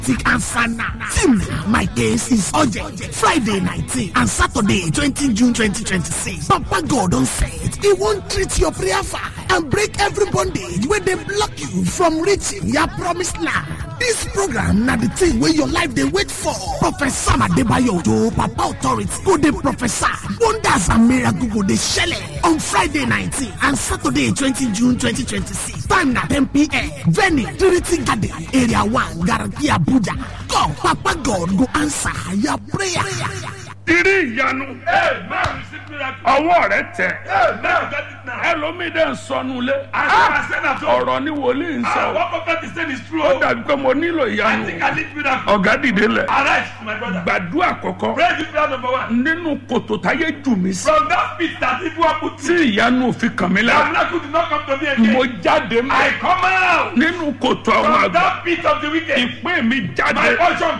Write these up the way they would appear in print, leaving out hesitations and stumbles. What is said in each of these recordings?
and Sana. Team, my case is urgent. Friday 19 and Saturday 20 June 2026. Papa God on set. He won't treat your prayer fire and break every bondage where they block you from reaching your promised land. This program na the thing where your life they wait for. Professor Adebayo Ojo, Papa Authority, go dey prophesy. Wonders and miracles go dey shele on Friday 19 and Saturday 20 June 2026. Time na 10 p.m. Venue Trinity Garden, Area 1, Garaki Abuja. Come, Papa God go answer your prayer. Iri ìyanu. Ọwọ́ rẹ tẹ̀. Ẹlòmídé ń sọnù lé. Ọ̀rọ̀ ni wòlíì ń sọ. Ó dàbí pé mo nílò ìyanu. Ọ̀gá dìde lẹ̀. Gbàdúrà àkọ́kọ́. Nínú kòtò táyé jù mí sí. Tí ìyanu fi kàn mí lára. Mo jáde mọ́. Nínú kòtò àwọn àgbà. Ìpín mi jáde.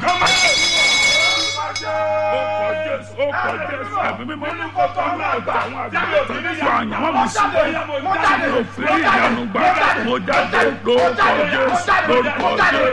Ó kọ Jésù àbí mímọ́ ní kòtò àwọn àgbà àwọn àgbà tó ń sọ àyànwó mi sílẹ̀ tí mo fi rí ìyanu gbà mo jáde lórúkọ Jésù lórúkọ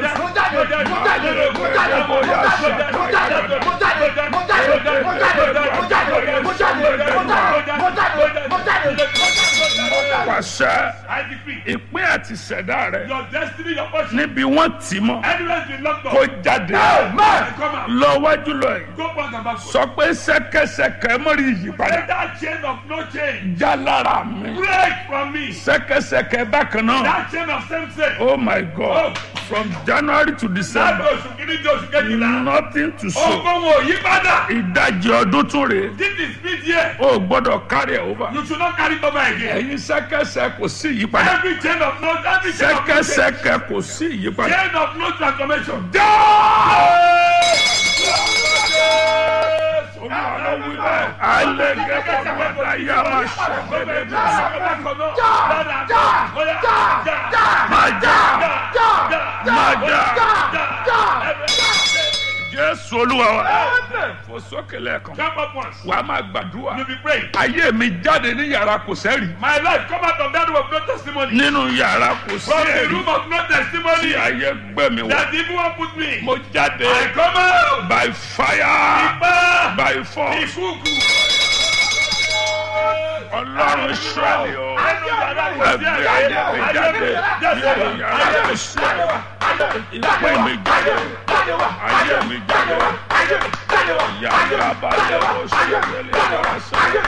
pàṣẹ ìpín àti ṣẹ̀dá rẹ̀ níbi wọ́n tì mọ́ kó jáde lọ wájú lọ yìí sọ pé ṣẹ̀kẹ̀ṣẹ̀kẹ̀ mọ́rí ìyípadà já lára mi ṣẹ̀kẹ̀ṣẹ̀kẹ̀ bákan náà oh my God from January to December nothing to show ìdajì ọdún tún rèé o gbọ́dọ̀ carry it over ẹ̀yin ṣẹ̀kẹ̀ṣẹ̀ kò sí ìyípadà ṣẹ̀kẹ̀ṣẹ̀kẹ̀ kò sí ìyípadà Jésù Olúwa wa fò sókè lẹ́ẹ̀kan wà á máa gbàdúrà ayé mi jáde ní yàrá kò sẹ́rì nínú yàrá kò sẹ́rì tí ayé gbé mi wá mo jáde by fire by force Ọlọ́run Ísírẹ́lì o ẹgbẹ́ ayé mi jáde nínú yàrá kò sẹ́rì ìpín mi jáde ayé mi jáde yàrá balẹ̀ o ṣẹlẹ̀ yàrá sọ.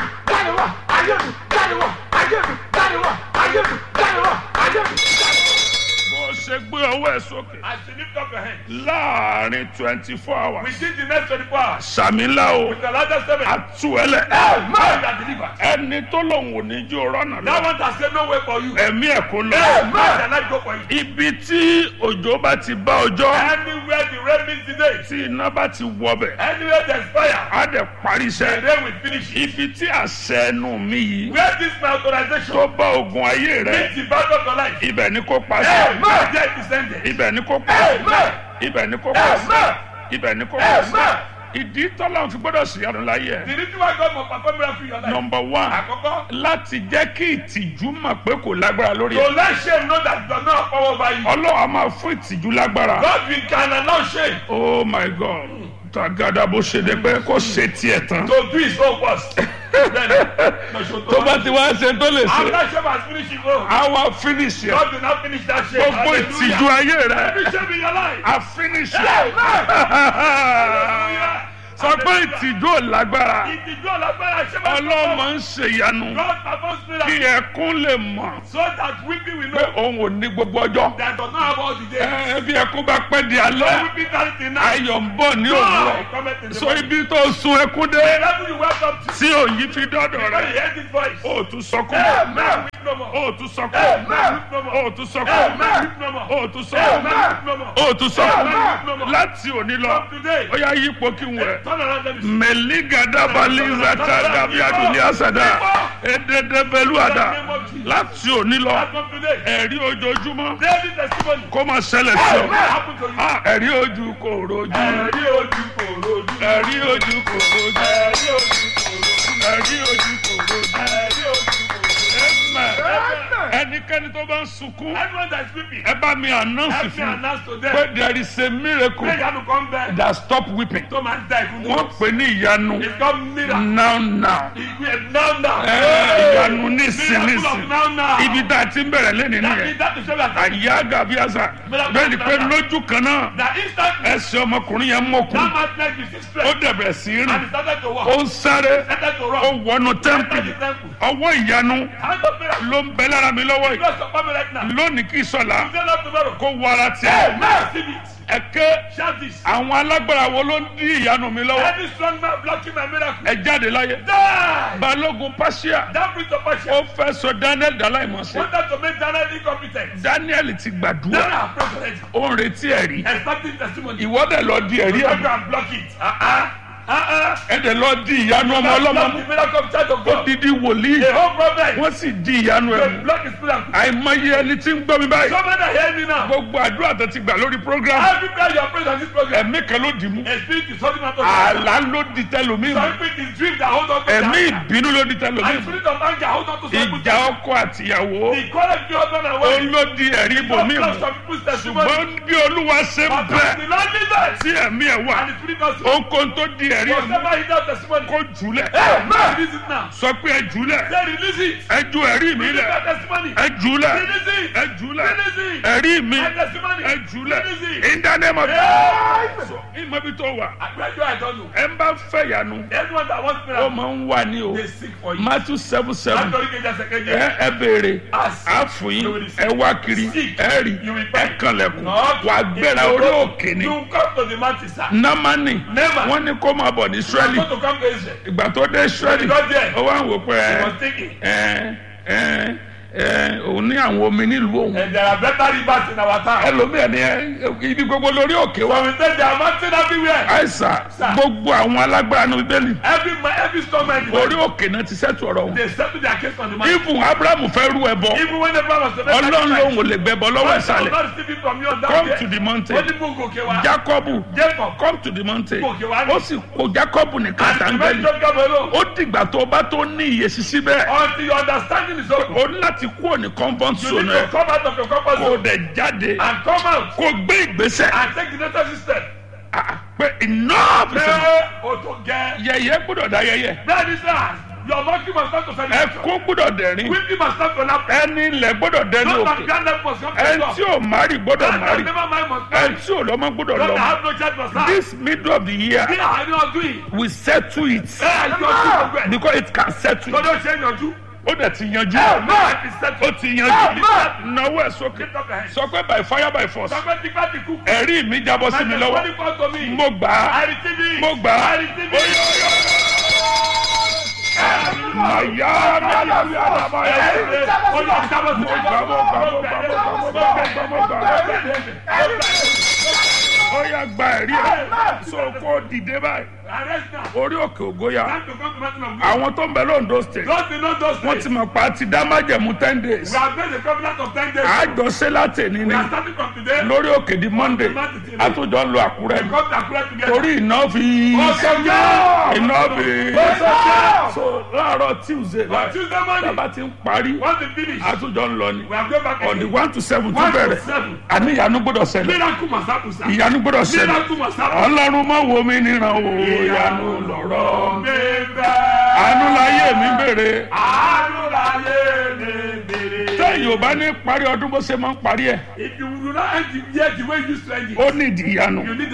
Bó ṣe gbé ọwọ́ ẹ̀ sókè láàrin 24 hours sàmì ńlá o àtúwẹ̀lẹ̀ ẹni tó lòun ò ní jó rọ́nà lọ ẹ̀mí ẹ̀ kó lọ ibi tí òjò bá ti bá ọjọ́ tí iná bá ti wọbẹ̀ á dẹ̀ parí iṣẹ́ ibi tí àṣẹ ẹnu mi yìí tó bá ogun ayé rẹ̀ ibẹ̀ ni kò pa sí ibẹ̀ ni kò pa sí ibẹ̀ ni kò pa sí ibẹ̀ ni kò pa sí ìdí tọ́lá fi gbọ́dọ̀ sí àrùn láyé ẹ̀. Number 1 láti jẹ́ kí ìtìjú mọ̀ pé kò lágbára lórí ẹ̀. Ọlọ́run a máa fún ìtìjú lágbára. Oh my God tagada bó ṣe dé pé kó ṣe tiẹ̀ tán. Tó bá ti wá ṣe tó lè ṣe a wá finish ẹ̀ gbogbo ìtìjú ayé rẹ̀ a finish ẹ̀. Sọ pé ìtìjú ò lágbára Ọlọ́mọ ń ṣe ìyanu kí ẹkún lè mọ̀ pé òun ò ní gbogbo ọjọ́ bí ẹkún bá pẹ́ di alẹ́ ayọ̀ ń bọ̀ ní òwúrọ̀ so ibi tó sun ẹkún dé tí òyìn fi dọ́dọ̀ rẹ̀ ó tún sọkún ó tún sọkún ó tún sọkún ó tún sọkún ó tún sọkún láti òní lọ ó yá yípo kí n wẹ̀. Meligada balizata dabiadu liasada edede beluada láti òní lọ ẹ̀rí ojoojúmọ́ kó máa ṣẹlẹ̀ sí ọ ẹ̀rí ojú kò rojú ẹ̀rí ojú kò rojú ẹ̀rí ojú kò rojú ẹ̀rí ojú kò rojú ẹnikẹ́ni tó bá ń sunkún Anyone that is weeping, ẹ bá mi announce help me fún announce to pé them. there is a miracle Pray you come back. that stop weeping. Tó máa ń da ìkúndùn. wọ́n pè ní ìyanu It's called miracle. now. Now now. ìyanu Miracle nísinsìnyí of now now. ibi tá a ti ń bẹ̀rẹ̀ lẹ́nu That nìyẹn. means that is show that àyà gàbíàsà bẹ́ẹ̀ ni pé lójú kan náà that instantly ẹsẹ̀ ọmọkùnrin yẹn mọ̀kùn that man's leg is ó straight dẹ̀bẹ̀ sí rìn and he started to walk. ó ń sáré Started to ó run. wọnú Entered tẹ́ḿpìlì the temple. ọwọ́ ìyanu Hand of miracle. ló ń bẹ lára mi lọ́wọ́ yìí Bless your family right now. lónìí kì í sọ̀la Today not tomorrow. kó wọ ara tiẹ̀ Receive it. ẹ̀kẹ́ Shout this. àwọn alágbára wo ló ń dí ìyanu mi lọ́wọ́ Any strong man blocking my miracle. ẹ jáde láyé Die. balógun pàṣẹ That brings of passion. ó fẹ́ sọ Daniel dàláìmọ̀sẹ̀ Wanted to make Daniel incompetent. Daniel ti Daniel gbàdúrà has prayed already. ó ń retí ẹ̀rí Expecting testimony. ìwọ́dẹ̀ lọ di ẹ̀rí You ẹ̀ can block it. ẹ̀dẹ̀ lọ di ìyanu ọmọ ọlọ́mọ Block mú the miracle of child of God. odidi wòlíì The whole problem. wọ́n sì di ìyanu ẹ̀ They mú block his miracle. àìmọye ẹni tí ń gbọ́ mi báyìí Some men are hearing me now. gbogbo àdúrà tó ti gbà lórí program Every prayer you are praying on this program. ẹ̀mí kan ló dì mú A spirit is holding on to àlá ló di tẹlòmíì mú some spirit is dream that hold on to ẹ̀mí that. ìbínú ló di tẹlòmíì And mú spirit of anger hold on to some ìjà people. ọkọ àtìyàwó The quarrel between husband and ó wife. ló di ẹ̀rí ibòmíì Block mú some people's testimony. ṣùgbọ́n bí olúwa ṣe ń But bẹ the Lord Jesus tí ẹ̀mí ẹ̀ wà and the spirit also. ohunkóhun tó di ẹ̀rí ẹ̀ mú Whatever he does testimony. kó jùlẹ̀ Release it now. sọ pé ẹ jùlẹ̀ Say release it. ẹ ju ẹ̀rí mi Release lẹ̀ that testimony. ẹ jùlẹ̀ Release it. ẹ jùlẹ̀ Release it. ẹ̀rí mi That testimony. ẹ jùlẹ̀ Release it. in the name of Amen. Jesus ìmọ̀bi tó wà Àgbẹ̀jọ́ I don't know. ẹ ń bá fẹ́ yanu Anyone that wants ó miracle, máa ń wà ní o they seek for you. Matthew 7:7 Látọ̀rí kejì ẹsẹ̀ kejì. ẹ béèrè Ask. àfùyín ẹ wá kiri ẹ rí ẹ kànlẹ̀kùn wà gbéra orí òkè ni You come to the mountain, sir. námánì Never. wọ́n ní kó máa bọ̀ ní You Ísírẹ́lì are going to come to Israel. ìgbà tó dé Ísírẹ́lì He got there. ó wá ń wò pé He was thinking. òun ní àwọn omi nílùú òun And there are better rivers in our town. ẹlòmíà ni ibi gbogbo lórí òkè wa So we say there are mountains everywhere. àìsàn gbogbo àwọn alágbára ní bíbélì Every storm and orí òkè náà ti sẹ́tù ọ̀rọ̀ wọn they settle their case on the mountain. ibùn Abrahamu fẹ́ rú ẹbọ Even when the man was the Ọlọ́run lòun ò lè gbẹbọ lọ́wọ́ ìsàlẹ̀ not receiving from you on that come day. to the mountain Ó ní mú gòkè wá. Jacobu Jacob. come to the mountain Gòkè wá ní. ó sì kó Jacobu nìkan And the man àtàngẹ́lì just come alone. ó dìgbà tó bá tó ní ìyèsí síbẹ̀ Until your understanding is open. ó ní láti kúrò ní comfort You zone need ẹ̀ to come out of your comfort kó zone dẹ̀ jáde and come out kó gbé ìgbésẹ̀ and take the necessary step. pé enough is enough. Pé o tó gẹ. yẹ̀yẹ́ gbọ́dọ̀ dá yẹ̀yẹ́ Bẹ́ẹ̀ ni sir, your monkey must start to celebration. ẹkún gbọ́dọ̀ dẹ̀rín Weeping must start to laugh. ẹni ilẹ̀ gbọ́dọ̀ dẹnu Those òkè that grant them must come to ẹni God. tí ò márì gbọ́dọ̀ Those that márì never mind must ẹni marry. tí ò lọ́mọ gbọ́dọ̀ Those that lọ́mọ have no child must have. this middle of the year Bí àárín ọdún yìí. we settle it Ẹ yọjú gbogbo ẹ̀. because it can settle it Tọ́jú ṣe é yanjú. ó dẹ̀ ti yanjú Life is settled. ó ti yanjú náwó ẹ̀ sókè Lift up your hands. sọ pé by fire by force Sọgbẹ́ tipa ti kú. ẹ̀rí mi jábọ́ sí mi lọ́wọ́ Money come to me. mo gbà á I receive it. mo gbà á I receive it. màyà màlàbí àdàbàyà ó yà gba ẹ̀rí ẹ̀ so kó dìde báyìí orí òkè ògóyà àwọn tó ń bẹ lóńdó state wọ́n ti mọ̀ pa ti dá májẹ̀mú 10 days àjọṣe láti ní ní lórí òkè di monday àtúnjọ ń lo àkúrẹ́ ní torí iná fi so láàárọ̀ tuesday bàbá ti ń parí àtúnjọ ń lọ ní on the 1 to 7 tó bẹ̀rẹ̀ àní ìyanu gbọ́dọ̀ ṣẹlẹ̀ ìyanu gbọ́dọ̀ ṣẹlẹ̀ ọlọ́run má wo mi níran o ìyanu lọ̀rọ̀ àánú láyé mi béèrè tẹ́yìn ò bá ní parí ọdún bó ṣe máa ń parí ẹ̀ If you do not end the year the way you used to end it, ó nídìí ìyanu. you need